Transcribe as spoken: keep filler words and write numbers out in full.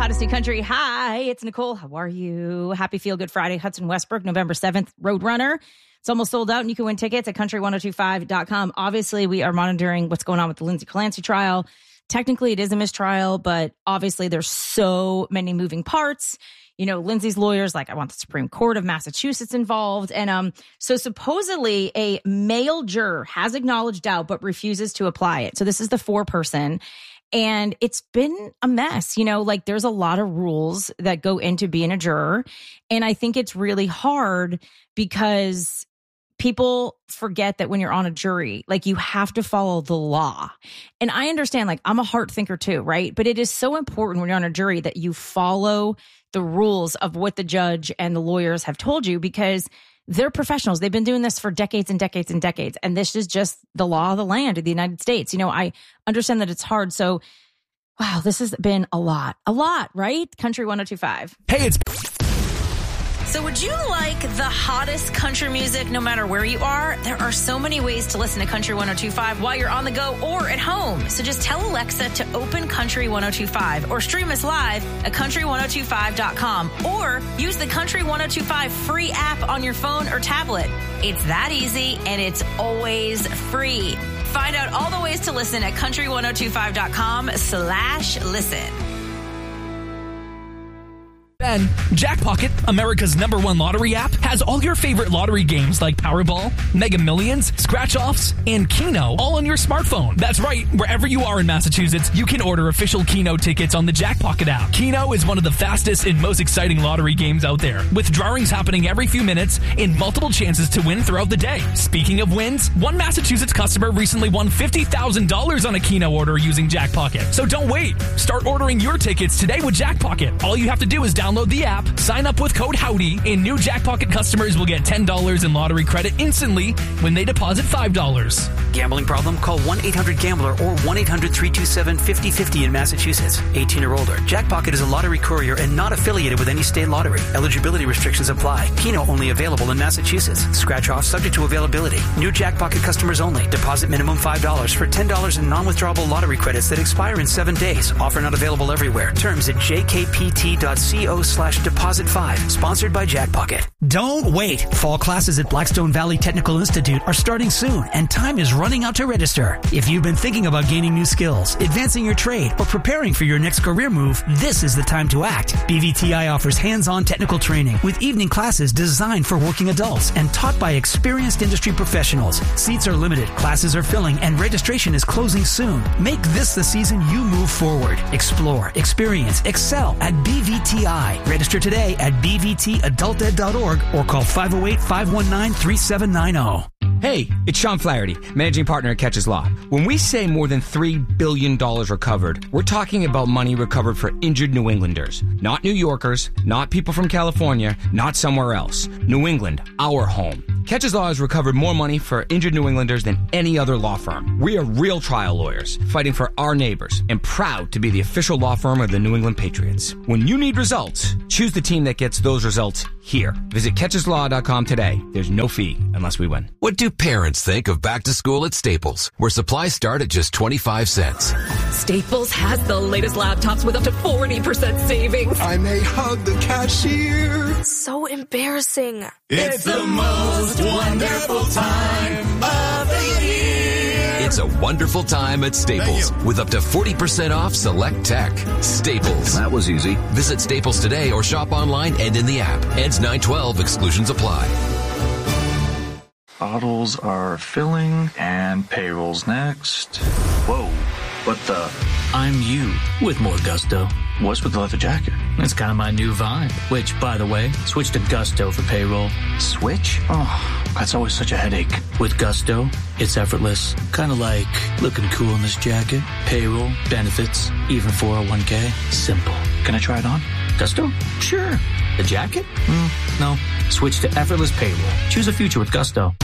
Odyssey Country. Hi, it's Nicole. How are you? Happy Feel Good Friday. Hudson Westbrook, November seventh, Roadrunner. It's almost sold out, and you can win tickets at country ten twenty-five dot com. Obviously, we are monitoring what's going on with the Lindsay Clancy trial. Technically, it is a mistrial, but obviously there's so many moving parts. You know, Lindsay's lawyers, like, I want the Supreme Court of Massachusetts involved. And um, so supposedly a male juror has acknowledged doubt but refuses to apply it. So this is the four-person. And it's been a mess. You know, like, there's a lot of rules that go into being a juror. And I think it's really hard because people forget that when you're on a jury, like, you have to follow the law. And I understand, like, I'm a heart thinker too, right? But it is so important when you're on a jury that you follow the rules of what the judge and the lawyers have told you, because they're professionals. They've been doing this for decades and decades and decades. And this is just the law of the land of the United States. You know, I understand that it's hard. So, wow, this has been a lot, a lot, right? Country ten twenty-five. Hey, it's... So would you like the hottest country music no matter where you are? There are so many ways to listen to Country ten twenty-five while you're on the go or at home. So just tell Alexa to open Country ten twenty-five or stream us live at country ten twenty-five dot com or use the Country ten twenty-five free app on your phone or tablet. It's that easy, and it's always free. Find out all the ways to listen at country ten twenty-five dot com slash listen. Then, Jackpocket, America's number one lottery app, has all your favorite lottery games like Powerball, Mega Millions, Scratch-Offs, and Keno all on your smartphone. That's right, wherever you are in Massachusetts, you can order official Keno tickets on the Jackpocket app. Keno is one of the fastest and most exciting lottery games out there, with drawings happening every few minutes and multiple chances to win throughout the day. Speaking of wins, one Massachusetts customer recently won fifty thousand dollars on a Keno order using Jackpocket. So don't wait. Start ordering your tickets today with Jackpocket. All you have to do is download the app, sign up with code Howdy, and new Jackpocket customers will get ten dollars in lottery credit instantly when they deposit five dollars. Gambling problem? Call one eight hundred gambler or one eight hundred three two seven five zero five zero in Massachusetts. eighteen or older. Jackpocket is a lottery courier and not affiliated with any state lottery. Eligibility restrictions apply. Keno only available in Massachusetts. Scratch off subject to availability. New Jackpocket customers only. Deposit minimum five dollars for ten dollars in non-withdrawable lottery credits that expire in seven days. Offer not available everywhere. Terms at j k p t dot co slash deposit five. Sponsored by Jackpocket. Don't wait. Fall classes at Blackstone Valley Technical Institute are starting soon, and time is running out to register. If you've been thinking about gaining new skills, advancing your trade, or preparing for your next career move, this is the time to act. B V T I offers hands-on technical training with evening classes designed for working adults and taught by experienced industry professionals. Seats are limited, classes are filling, and registration is closing soon. Make this the season you move forward. Explore, experience, excel at B V T I. Register today at b v t adult ed dot org or call five oh eight, five one nine, three seven nine oh. Hey, it's Sean Flaherty, managing partner at Catches Law. When we say more than three billion dollars recovered, we're talking about money recovered for injured New Englanders. Not New Yorkers, not people from California, not somewhere else. New England, our home. Catches Law has recovered more money for injured New Englanders than any other law firm. We are real trial lawyers, fighting for our neighbors, and proud to be the official law firm of the New England Patriots. When you need results, choose the team that gets those results here. Visit catches law dot com today. There's no fee unless we win. What do parents think of back to school at Staples, where supplies start at just twenty-five cents? Staples has the latest laptops with up to forty percent savings. I may hug the cashier. So embarrassing. It's the most wonderful time of the year. It's a wonderful time at Staples with up to forty percent off select tech. Staples. That was easy. Visit Staples today or shop online and in the app. Ends nine twelve. Exclusions apply. Bottles are filling and payroll's next. Whoa, what the? I'm you with more gusto. What's with the leather jacket? It's kind of my new vibe. Which, by the way, switch to Gusto for payroll. Switch? Oh, that's always such a headache. With Gusto, it's effortless. Kind of like looking cool in this jacket. Payroll, benefits, even four oh one k. Simple. Can I try it on? Gusto? Sure. The jacket? Mm, no. Switch to effortless payroll. Choose a future with Gusto.